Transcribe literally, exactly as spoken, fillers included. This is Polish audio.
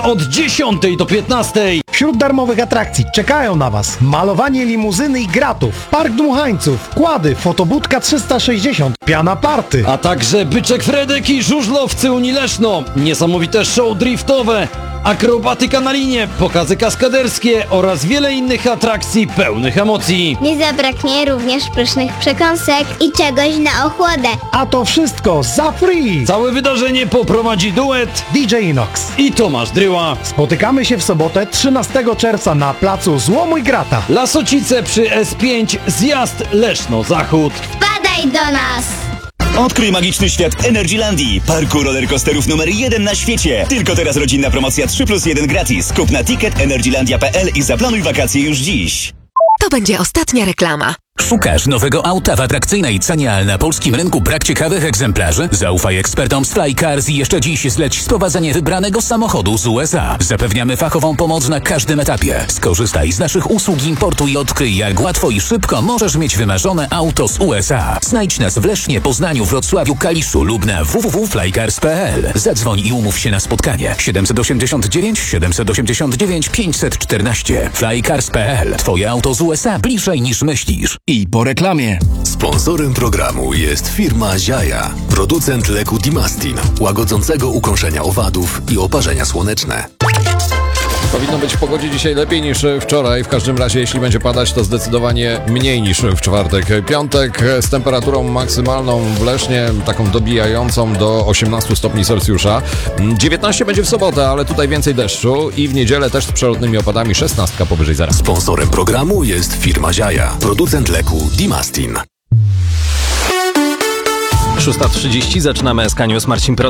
Od dziesiątej do piętnastej. Wśród darmowych atrakcji czekają na Was malowanie limuzyny i gratów, park dmuchańców, kłady, fotobudka trzysta sześćdziesiąt, piana party. A także Byczek Fredek i Żużlowcy Unii Leszno. Niesamowite show driftowe, akrobatyka na linie, pokazy kaskaderskie oraz wiele innych atrakcji pełnych emocji. Nie zabraknie również pysznych przekąsek i czegoś na ochłodę. A to wszystko za free! Całe wydarzenie poprowadzi duet D J Inox. i Tomasz Dryła. Spotykamy się w sobotę trzynastego czerwca na placu Złomu i Grata. Lasocice przy S pięć, zjazd Leszno-Zachód. Wpadaj do nas! Odkryj magiczny świat Energylandii, parku rollercoasterów numer jeden na świecie. Tylko teraz rodzinna promocja trzy plus jeden gratis. Kup na ticket energylandia kropka p l i zaplanuj wakacje już dziś. To będzie ostatnia reklama. Szukasz nowego auta w atrakcyjnej cenie, ale na polskim rynku brak ciekawych egzemplarzy? Zaufaj ekspertom z Flycars i jeszcze dziś zleć sprowadzenie wybranego samochodu z U S A. Zapewniamy fachową pomoc na każdym etapie. Skorzystaj z naszych usług importu i odkryj, jak łatwo i szybko możesz mieć wymarzone auto z U S A. Znajdź nas w Lesznie, Poznaniu, Wrocławiu, Kaliszu lub na w w w kropka flycars kropka p l. Zadzwoń i umów się na spotkanie. siedem osiem dziewięć, siedem osiem dziewięć, pięć jeden cztery. flycars kropka p l. Twoje auto z U S A bliżej niż myślisz. I po reklamie. Sponsorem programu jest firma Ziaja, producent leku Dimastin, łagodzącego ukąszenia owadów i oparzenia słoneczne. Powinno być w pogodzie dzisiaj lepiej niż wczoraj. W każdym razie, jeśli będzie padać, to zdecydowanie mniej niż w czwartek. Piątek z temperaturą maksymalną w Lesznie, taką dobijającą do osiemnastu stopni Celsjusza. dziewiętnaście będzie w sobotę, ale tutaj więcej deszczu i w niedzielę też z przelotnymi opadami, szesnastka powyżej zera. Sponsorem programu jest firma Ziaja, producent leku Dimastin. szósta trzydzieści zaczynamy S K News. Marcin Pro.